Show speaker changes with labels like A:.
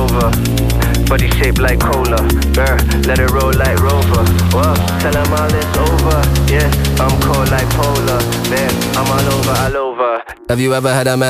A: over. Body shaped like cola, let it roll like Rover. Whoa, tell them all it's over. Yeah, I'm cold like polar. Man, I'm all over, all over.
B: Have you ever had a man